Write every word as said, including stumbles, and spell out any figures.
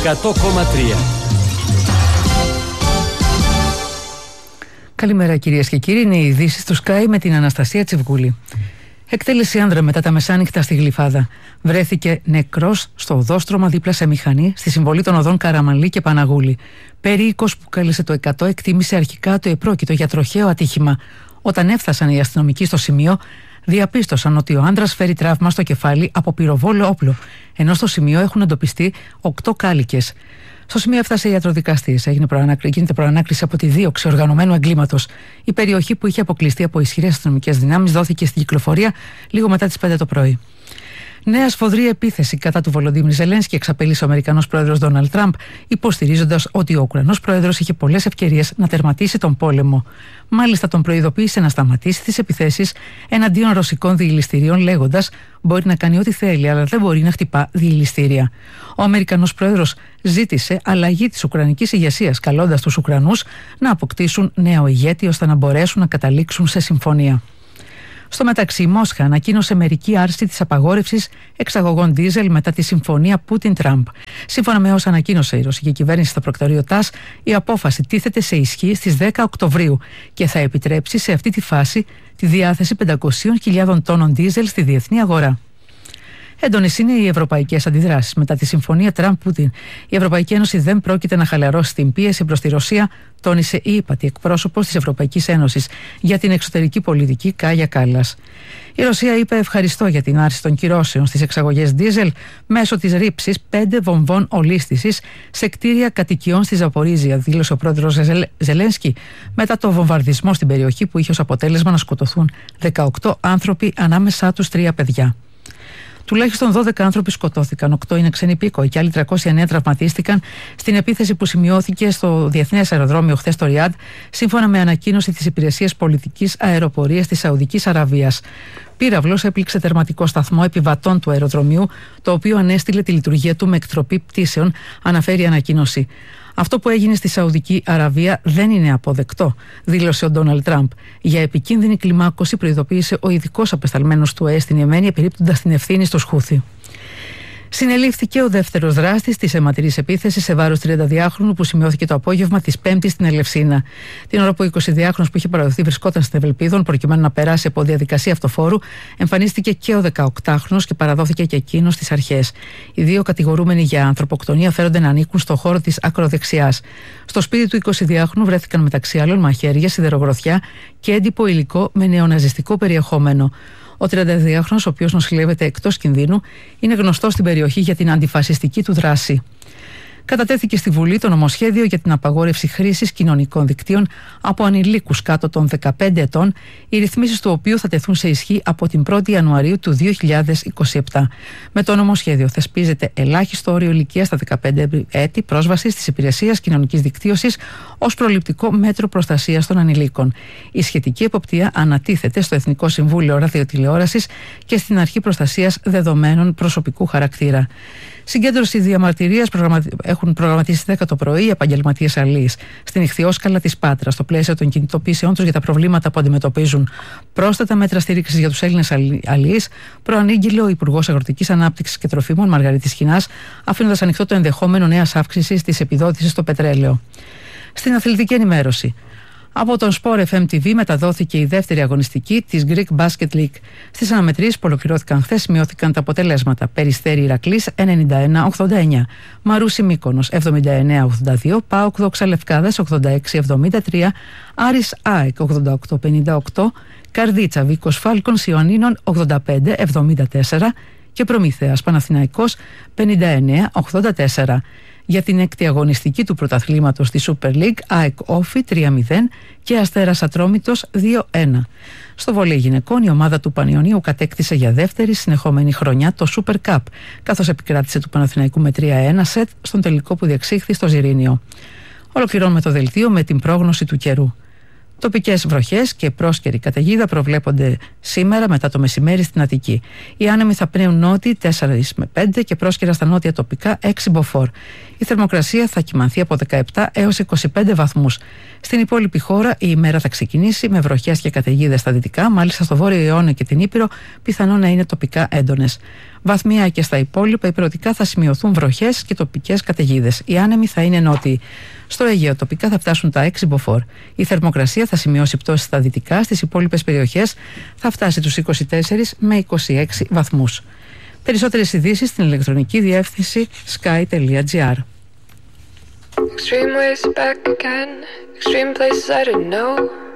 εκατό κόμμα τρία. Καλημέρα κυρίες και κύριοι, είναι οι ειδήσεις του Sky με την Αναστασία Τσιβγούλη. Εκτέλεση άνδρα μετά τα μεσάνυχτα στη Γλυφάδα. Βρέθηκε νεκρός στο οδόστρωμα δίπλα σε μηχανή στη συμβολή των οδών Καραμανλή και Παναγούλη. Περίοικος που κάλεσε το εκατό εκτίμησε αρχικά το επρόκειτο για τροχαίο ατύχημα. Όταν έφτασαν οι αστυνομικοί στο σημείο, διαπίστωσαν ότι ο άντρας φέρει τραύμα στο κεφάλι από πυροβόλο όπλο, ενώ στο σημείο έχουν εντοπιστεί οκτώ κάλικες. Στο σημείο έφτασε ιατροδικαστής. Γίνεται προανάκριση από τη δίωξη οργανωμένου εγκλήματος. Η περιοχή που είχε αποκλειστεί από ισχυρές αστυνομικές δυνάμεις δόθηκε στην κυκλοφορία λίγο μετά τις πέντε το πρωί. Νέα σφοδρή επίθεση κατά του Βολοντίμιρ Ζελένσκι εξαπέλυσε ο Αμερικανός πρόεδρος Ντόναλντ Τραμπ, υποστηρίζοντας ότι ο Ουκρανός πρόεδρος είχε πολλές ευκαιρίες να τερματίσει τον πόλεμο. Μάλιστα, τον προειδοποίησε να σταματήσει τις επιθέσεις εναντίον ρωσικών διελιστηρίων, λέγοντας: μπορεί να κάνει ό,τι θέλει, αλλά δεν μπορεί να χτυπά διελιστήρια. Ο Αμερικανός πρόεδρος ζήτησε αλλαγή της ουκρανικής ηγεσίας, καλώντας τους Ουκρανούς να αποκτήσουν νέο ηγέτη ώστε να μπορέσουν να καταλήξουν σε συμφωνία. Στο μεταξύ, η Μόσχα ανακοίνωσε μερική άρση της απαγόρευσης εξαγωγών ντίζελ μετά τη συμφωνία Πούτιν-Τραμπ. Σύμφωνα με όσα ανακοίνωσε η ρωσική κυβέρνηση στο προκτορείο ΤΑΣ, η απόφαση τίθεται σε ισχύ στις δέκα Οκτωβρίου και θα επιτρέψει σε αυτή τη φάση τη διάθεση πεντακόσιες χιλιάδες τόνων ντίζελ στη διεθνή αγορά. Έντονες είναι οι ευρωπαϊκές αντιδράσεις μετά τη συμφωνία Τραμπ-Πούτιν. Η Ευρωπαϊκή Ένωση δεν πρόκειται να χαλαρώσει την πίεση προς τη Ρωσία, τόνισε η ύπατη εκπρόσωπος της Ευρωπαϊκής Ένωσης για την εξωτερική πολιτική Κάγια Κάλλας. Η Ρωσία είπε ευχαριστώ για την άρση των κυρώσεων στις εξαγωγές ντίζελ μέσω της ρήψης πέντε βομβών ολίσθησης σε κτίρια κατοικιών στη Ζαπορίζια, δήλωσε ο πρόεδρος Ζελένσκι μετά το βομβαρδισμό στην περιοχή που είχε ως αποτέλεσμα να σκοτωθούν δεκαοκτώ άνθρωποι, ανάμεσά τους τρία παιδιά. Τουλάχιστον δώδεκα άνθρωποι σκοτώθηκαν, οκτώ είναι ξένοι υπήκοοι και άλλοι τριακόσια εννέα τραυματίστηκαν στην επίθεση που σημειώθηκε στο διεθνές αεροδρόμιο χθες στο Ριάντ, σύμφωνα με ανακοίνωση της Υπηρεσίας Πολιτικής Αεροπορίας της Σαουδικής Αραβίας. Πύραυλος έπληξε τερματικό σταθμό επιβατών του αεροδρομίου, το οποίο ανέστηλε τη λειτουργία του με εκτροπή πτήσεων, αναφέρει η ανακοίνωση. Αυτό που έγινε στη Σαουδική Αραβία δεν είναι αποδεκτό, δήλωσε ο Ντόναλντ Τραμπ. Για επικίνδυνη κλιμάκωση προειδοποίησε ο ειδικός απεσταλμένος του ΕΕ στην Ιεμένη, επιρρύπτοντας την ευθύνη στους Χούθι. Συνελήφθηκε ο δεύτερος δράστης της αιματηρής επίθεσης σε βάρος τριανταδυάχρονου που σημειώθηκε το απόγευμα της Πέμπτης στην Ελευσίνα. Την ώρα που ο εικοσιδυάχρονος που είχε παραδοθεί βρισκόταν στην Ευελπίδων προκειμένου να περάσει από διαδικασία αυτοφόρου, εμφανίστηκε και ο δεκαοκτάχρονος και παραδόθηκε και εκείνος στις αρχές. Οι δύο κατηγορούμενοι για ανθρωποκτονία φέρονται να ανήκουν στο χώρο της ακροδεξιάς. Στο σπίτι του εικοσιδυάχρονου βρέθηκαν μεταξύ άλλων μαχαίρια, σιδερογροθιά και έντυπο υλικό με νεοναζιστικό περιεχόμενο. Ο τριανταδυάχρονος, ο οποίος νοσηλεύεται εκτός κινδύνου, είναι γνωστός στην περιοχή για την αντιφασιστική του δράση. Κατατέθηκε στη Βουλή το νομοσχέδιο για την απαγόρευση χρήσης κοινωνικών δικτύων από ανηλίκους κάτω των δεκαπέντε ετών, οι ρυθμίσεις του οποίου θα τεθούν σε ισχύ από την πρώτη Ιανουαρίου του δύο χιλιάδες είκοσι επτά. Με το νομοσχέδιο θεσπίζεται ελάχιστο όριο ηλικίας στα δεκαπέντε έτη πρόσβασης της υπηρεσίας κοινωνικής δικτύωσης ως προληπτικό μέτρο προστασίας των ανηλίκων. Η σχετική εποπτεία ανατίθεται στο Εθνικό Συμβούλιο Ραδιοτηλεόρασης και στην Αρχή Προστασίας Δεδομένων Προσωπικού Χαρακτήρα. Συγκέντρωση διαμαρτυρίας προγραμματι... έχουν προγραμματίσει δέκα το πρωί οι επαγγελματίες αλείς στην Ιχθυόσκαλα της Πάτρας, στο πλαίσιο των κινητοποιήσεών τους για τα προβλήματα που αντιμετωπίζουν. Πρόσθετα μέτρα στήριξης για τους Έλληνες αλείς προανήγγειλε ο Υπουργός Αγροτικής Ανάπτυξης και Τροφίμων Μαργαρίτης Χινάς, αφήνοντας ανοιχτό το ενδεχόμενο νέας αύξησης της επιδότησης στο πετρέλαιο. Στην αθλητική ενημέρωση. Από τον Sport εφ εμ τι βι μεταδόθηκε η δεύτερη αγωνιστική της Greek Basket League. Στις αναμετρήσεις που ολοκληρώθηκαν χθες σημειώθηκαν τα αποτελέσματα. Περιστέρι Ηρακλής ενενήντα ένα ογδόντα εννέα, Μαρούσι Μύκονος εβδομήντα εννέα ογδόντα δύο, ΠΑΟΚ Δόξα Λευκάδας ογδόντα έξι εβδομήντα τρία, Άρης ΑΕΚ ογδόντα οκτώ πενήντα οκτώ, Καρδίτσα Βίκος Φάλκονς Ιωαννίνων ογδόντα πέντε εβδομήντα τέσσερα και Προμήθεας Παναθηναϊκός πενήντα εννέα ογδόντα τέσσερα. Για την έκτη αγωνιστική του πρωταθλήματος στη Super League, ΑΕΚ Όφι τρία μηδέν και Αστέρας Ατρόμητος δύο ένα. Στο βολέι γυναικών, η ομάδα του Πανιωνίου κατέκτησε για δεύτερη συνεχόμενη χρονιά το Super Cup, καθώς επικράτησε του Παναθηναϊκού με τρία ένα σετ στον τελικό που διεξήχθη στο Ζιρήνιο. Ολοκληρώνουμε το δελτίο με την πρόγνωση του καιρού. Τοπικές βροχές και πρόσκαιρη καταιγίδα προβλέπονται σήμερα μετά το μεσημέρι στην Αττική. Οι άνεμοι θα πνέουν νότιοι τέσσερα με πέντε και πρόσκαιρα στα νότια τοπικά έξι μποφόρ. Η θερμοκρασία θα κυμανθεί από δεκαεπτά έως είκοσι πέντε βαθμούς. Στην υπόλοιπη χώρα η ημέρα θα ξεκινήσει με βροχές και καταιγίδες στα δυτικά, μάλιστα στο βόρειο Ιόνιο και την Ήπειρο πιθανό να είναι τοπικά έντονες. Βαθμία και στα υπόλοιπα υπηρετικά θα σημειωθούν βροχές και τοπικές καταιγίδες. Οι άνεμοι θα είναι νότιοι. Στο Αιγαίο τοπικά θα φτάσουν τα έξι μποφόρ. Η θερμοκρασία θα σημειώσει πτώση στα δυτικά, στις υπόλοιπες περιοχές θα φτάσει τους είκοσι τέσσερις με είκοσι έξι βαθμούς. Περισσότερες ειδήσεις στην ηλεκτρονική διεύθυνση sky τελεία gr. Extreme ways back again, extreme places I didn't know.